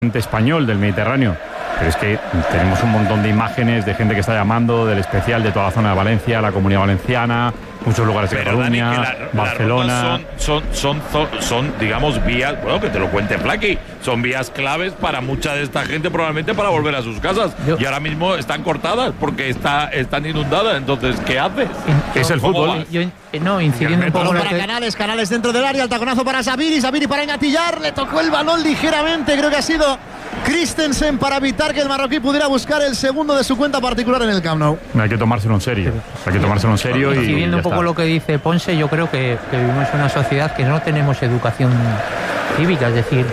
español del Mediterráneo. Pero es que tenemos un montón de imágenes de gente que está llamando del especial de toda la zona de Valencia, la Comunidad Valenciana, muchos lugares de Cataluña, Dani, Barcelona. Son, digamos, vías, bueno, que te lo cuente Flaky, son vías claves para mucha de esta gente, probablemente para volver a sus casas. Y ahora mismo están cortadas porque están inundadas. Entonces, ¿qué haces? Es el fútbol. Incidiendo un poco para Canales dentro del área, el taconazo para Sabiri para engatillar, le tocó el balón ligeramente, creo que ha sido Christensen para evitar que el marroquí pudiera buscar el segundo de su cuenta particular en el Camp Nou. Hay que tomárselo en serio. Y siguiendo un poco lo que dice Ponce, yo creo que vivimos en una sociedad que no tenemos educación cívica, es decir,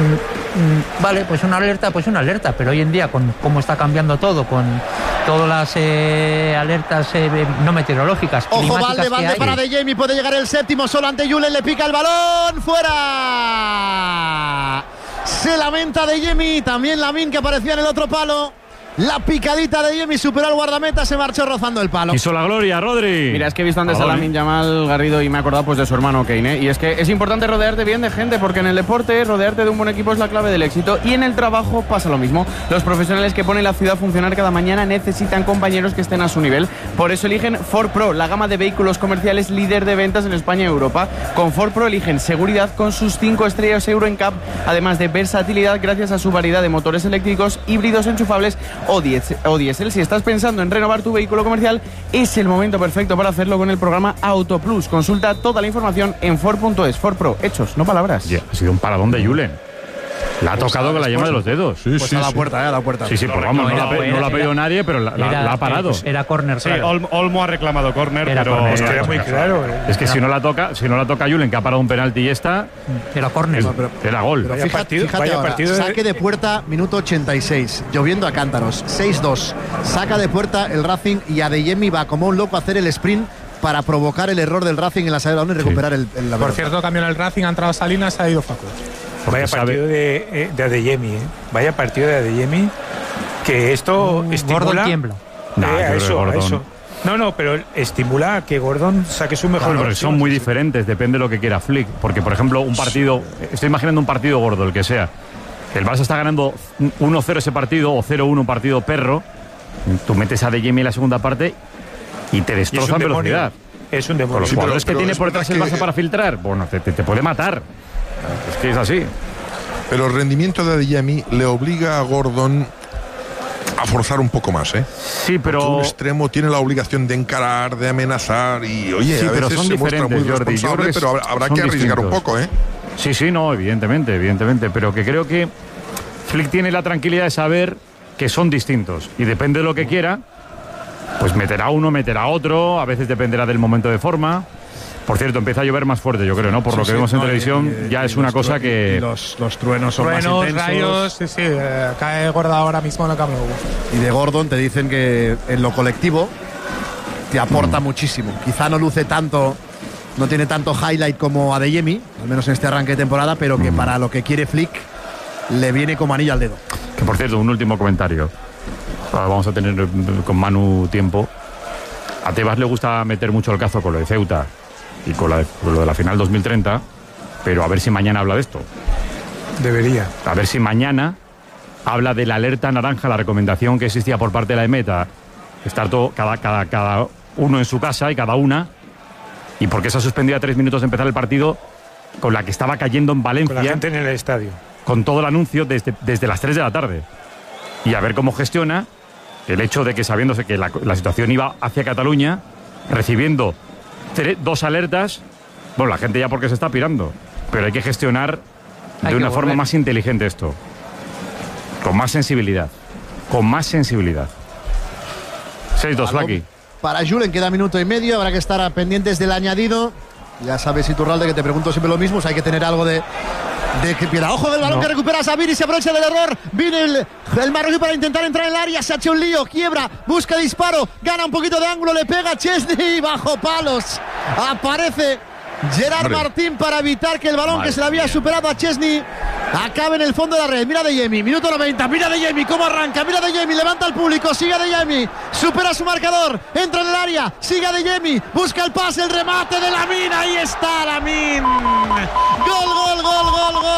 vale, pues una alerta, pero hoy en día con cómo está cambiando todo, con todas las alertas no meteorológicas, ojo, Valde para De Jemi, puede llegar el séptimo solo ante Julen, le pica el balón, fuera. Se lamenta De Jemi, también Lamine, que aparecía en el otro palo. La picadita de Jemi superó al guardameta, se marchó rozando el palo. Hizo la gloria, Rodri. Mira, es que he visto antes a Lamine Yamal, Garrido, y me he acordado pues de su hermano Kane, ¿eh? Y es que es importante rodearte bien de gente, porque en el deporte rodearte de un buen equipo es la clave del éxito, y en el trabajo pasa lo mismo. Los profesionales que ponen la ciudad a funcionar cada mañana necesitan compañeros que estén a su nivel. Por eso eligen Ford Pro, la gama de vehículos comerciales líder de ventas en España y Europa. Con Ford Pro eligen seguridad con sus 5 estrellas Euro NCAP, además de versatilidad gracias a su variedad de motores eléctricos, híbridos enchufables o diésel. Si estás pensando en renovar tu vehículo comercial, es el momento perfecto para hacerlo con el programa Auto Plus. Consulta toda la información en Ford.es. Ford Pro, hechos, no palabras. Ha sido un paradón de Julen. La ha tocado con la yema de los dedos. A la puerta, a la puerta. Sí, pues vamos, no la ha pedido nadie, pero la ha parado. Era córner, claro. Sí, Olmo ha reclamado córner, pero era muy claro. Es que si no la toca Julen, que ha parado un penalti y esta, era córner. Era gol. Pero fíjate ahora, saque de puerta, minuto 86, lloviendo a cántaros, 6-2. Saca de puerta el Racing y Adeyemi va como un loco a hacer el sprint para provocar el error del Racing en la salida de balón y recuperar la pelota. Por cierto, cambió el Racing, ha entrado Salinas, ha ido Facu. Vaya partido de Adeyemi, ¿eh? Vaya partido de Adeyemi, que esto estimula. Gordon tiembla. Eso. No, pero estimula a que Gordon saque su mejor versión. Son muy diferentes, depende de lo que quiera Flick. Porque, por ejemplo, un partido, estoy imaginando un partido gordo, el que sea. El Barça está ganando 1-0 ese partido, o 0-1 un partido perro. Tú metes a Adeyemi en la segunda parte y te destrozan velocidad. Es un demonio. Con los jugadores que tiene por detrás el Barça para filtrar, bueno, te puede matar. Es que es así. Pero el rendimiento de Adeyemi le obliga a Gordon a forzar un poco más, ¿eh? Sí, pero porque un extremo tiene la obligación de encarar, de amenazar y, oye, sí, a veces son se muestra muy Jordi, responsable, pero habrá que arriesgar un poco, ¿eh? Sí, no, evidentemente, pero que creo que Flick tiene la tranquilidad de saber que son distintos y depende de lo que quiera, pues meterá uno, meterá otro, a veces dependerá del momento de forma. Por cierto, empieza a llover más fuerte, yo creo, ¿no? Por lo que vemos en televisión, ya es una cosa que... Y los truenos son más intensos. Rayos, cae Gorda ahora mismo en el Camp Nou. Y de Gordon te dicen que en lo colectivo te aporta muchísimo. Quizá no luce tanto, no tiene tanto highlight como Adeyemi, al menos en este arranque de temporada, pero que para lo que quiere Flick le viene como anillo al dedo. Que por cierto, un último comentario. Ahora vamos a tener con Manu tiempo. A Tebas le gusta meter mucho el cazo con lo de Ceuta y con lo de la final 2030, pero a ver si mañana habla de esto. Debería. A ver si mañana habla de la alerta naranja, la recomendación que existía por parte de la EMETA, estar todo, cada uno en su casa y cada una, y porque se ha suspendido a 3 minutos de empezar el partido, con la que estaba cayendo en Valencia. Con la gente en el estadio. Con todo el anuncio desde las 3 de la tarde. Y a ver cómo gestiona el hecho de que, sabiéndose que la situación iba hacia Cataluña, recibiendo 2 alertas, bueno, la gente ya porque se está pirando, pero hay que gestionar de una forma más inteligente esto, con más sensibilidad. 6-2, Flaky. Para Julen queda minuto y medio, habrá que estar pendientes del añadido. Ya sabes, Iturralde, que te pregunto siempre lo mismo, o sea, hay que tener algo de que piedra. Ojo del balón que recupera Sabiri, se aprovecha del error. Viene el marroquí para intentar entrar en el área, se ha hecho un lío, quiebra, busca disparo, gana un poquito de ángulo, le pega a Chesney bajo palos. Aparece Gerard Martín para evitar que el balón que se le había superado a Chesney acabe en el fondo de la red. Mira Adeyemi, minuto 90, mira Adeyemi cómo arranca, mira Adeyemi, levanta al público, sigue Adeyemi, supera su marcador, entra en el área, sigue Adeyemi, busca el pase, el remate de Lamine, ahí está Lamine. Gol.